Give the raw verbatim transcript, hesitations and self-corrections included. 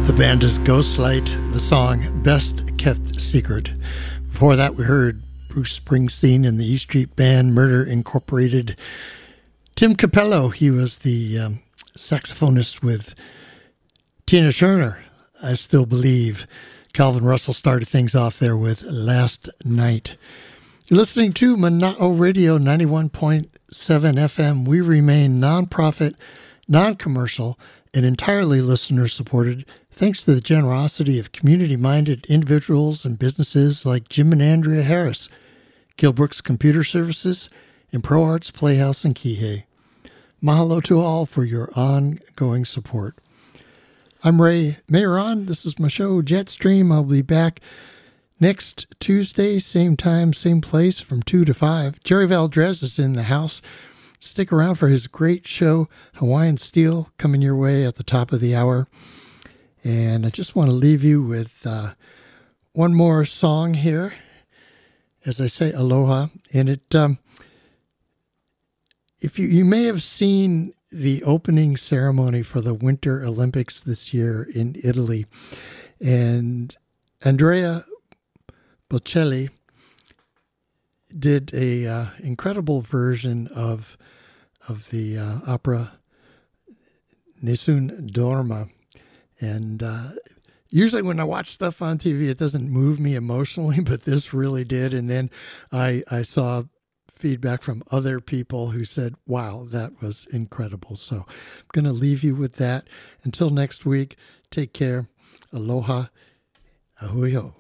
The band is Ghostlight, the song Best Kept Secret. Before that, we heard Bruce Springsteen and the E Street Band, Murder Incorporated. Tim Capello, he was the um, saxophonist with Tina Turner, I Still Believe. Calvin Russell started things off there with Last Night. You're listening to Mana'o Radio ninety-one point seven F M. We remain nonprofit, non-commercial, and entirely listener-supported, thanks to the generosity of community-minded individuals and businesses like Jim and Andrea Harris, Gilbrooks Computer Services, and ProArts Playhouse in Kihei. Mahalo to all for your ongoing support. I'm Ray Mayeron. This is my show, Jetstream. I'll be back next Tuesday, same time, same place, from two to five. Jerry Valdrez is in the house. Stick around for his great show, Hawaiian Steel, coming your way at the top of the hour. And I just want to leave you with uh, one more song here. As I say, aloha. And it, um, if you, you may have seen the opening ceremony for the Winter Olympics this year in Italy. And Andrea Bocelli did a uh, incredible version of of the uh, opera Nessun Dorma. And uh, usually when I watch stuff on T V, it doesn't move me emotionally, but this really did. And then I, I saw feedback from other people who said, wow, that was incredible. So I'm going to leave you with that. Until next week, take care. Aloha. Ahui ho.